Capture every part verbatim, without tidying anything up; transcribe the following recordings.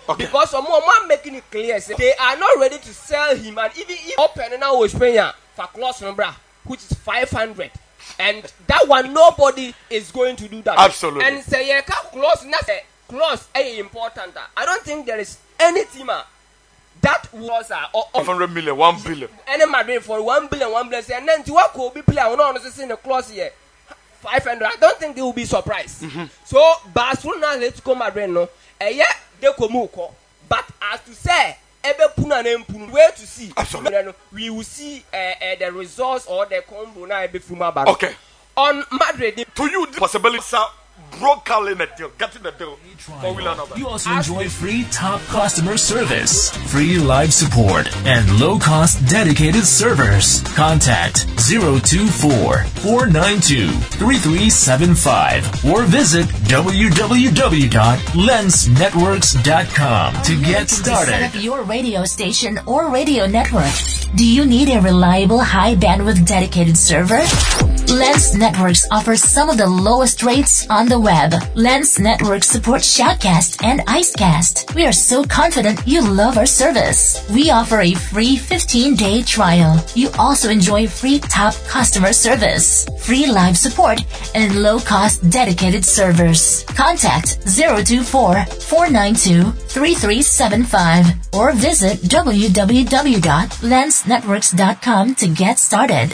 Okay. Because some more man making it clear, say, they are not ready to sell him, and even if open now was paying for close number, which is five hundred, and that one nobody is going to do that. Absolutely. And say yeah, close, not say close, is important. I don't think there is any team that was uh, or, five hundred million, one billion. Any Madrid for one billion, one billion, and then to what could be player, no, no, in the clause here. five hundred. I don't think they will be surprised. Mm-hmm. So, Barcelona let's come Madrid no. Eh yeah, they come moko. But as to say, ebe puna na mpunu, where to see? Absolutely. We will see uh, uh, the results or the combo na ebe fuma Barcelona. Okay. On Madrid, to you, the possibility sir, brokering a deal, getting a deal. You also enjoy free top customer service, free live support, and low-cost dedicated servers. Contact zero two four, four nine two, three three seven five or visit w w w dot lens networks dot com to get started. Set up your radio station or radio network. Do you need a reliable, high-bandwidth dedicated server? Lens Networks offers some of the lowest rates on the web. Lens Networks supports Shoutcast and Icecast. We are so confident you love our service. We offer a free fifteen-day trial. You also enjoy free top customer service, free live support, and low-cost dedicated servers. Contact zero two four, four nine two, three three seven five or visit w w w dot lens networks dot com to get started.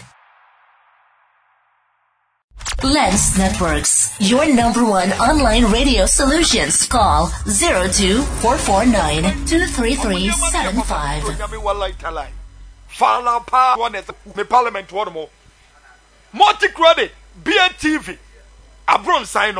Lens Networks, your number one online radio solutions. Call zero two four four nine, two three three seven five. Multi credit, B N T V, Abron sign